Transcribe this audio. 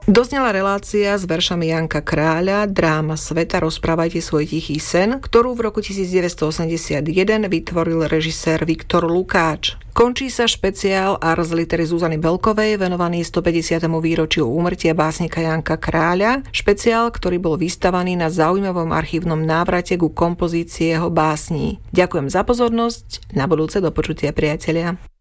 Doznela relácia s veršami Janka Kráľa, Dráma sveta, rozprávajte svoj tichý sen, ktorú v roku 1981 vytvoril režisér Viktor Lukáč. Končí sa špeciál Ars Literis Zuzany Belkovej venovaný 150. výročiu úmrtia básnika Janka Kráľa, špeciál, ktorý bol vystavaný na zaujímavom archívnom návrate ku kompozícii jeho básní. Ďakujem za pozornosť, na budúce do počutia, priatelia.